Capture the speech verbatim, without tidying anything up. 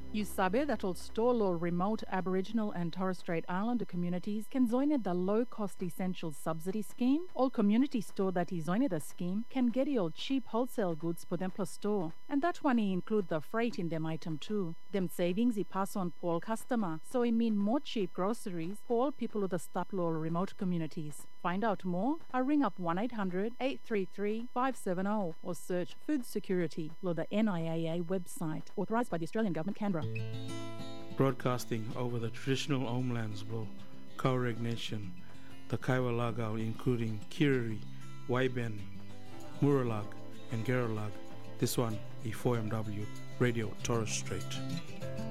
You sabe that all stall or remote Aboriginal and Torres Strait Islander communities can join in the low-cost essential subsidy scheme. All community store that is joined the scheme can get your cheap wholesale goods for them plus store. And that one include the freight in them item too. Them savings he pass on for all customer, so it mean more cheap groceries for all people with the staple or remote communities. Find out more or ring up one eight hundred eight three three five seven zero or search Food Security or the N I A A website, authorised by the Australian Government, Canberra. Broadcasting over the traditional homelands of Kaureg Nation, the Kaiwa Lagao, including Kiriri, Waiben, Muralag, and Geralag. This one is four M W Radio Torres Strait.